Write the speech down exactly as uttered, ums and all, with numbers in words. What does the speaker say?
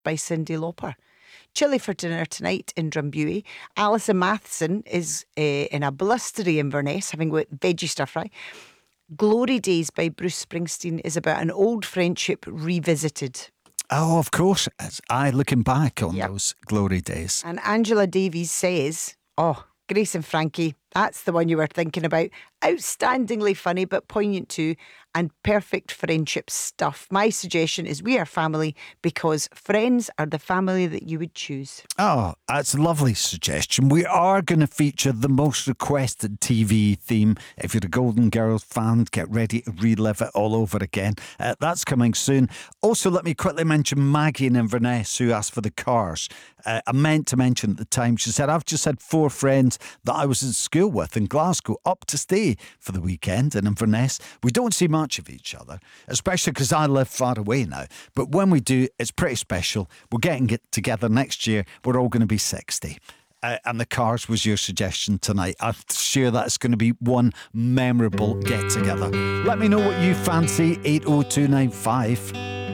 by Cyndi Lauper. Chili for dinner tonight in Drumbuie. Alison Matheson is uh, in a blustery Inverness having with veggie stir fry. Glory Days by Bruce Springsteen is about an old friendship revisited. Oh, of course. It's I looking back on Yep. those glory days. And Angela Davies says, oh, Grace and Frankie, that's the one you were thinking about. Outstandingly funny but poignant too, and perfect friendship stuff. My suggestion is We Are Family, because friends are the family that you would choose. Oh, that's a lovely suggestion. We are going to feature the most requested T V theme. If you're a Golden Girls fan, get ready to relive it all over again. Uh, that's coming soon. Also, let me quickly mention Maggie in Inverness, who asked for the Cars. Uh, I meant to mention at the time, she said, I've just had four friends that I was in school with in Glasgow up to stay for the weekend in Inverness. We don't see much of each other, especially because I live far away now. But when we do, it's pretty special. We're getting it together next year. We're all going to be sixty. Uh, and the Cars was your suggestion tonight. I'm sure that's going to be one memorable get-together. Let me know what you fancy, eight oh two nine five.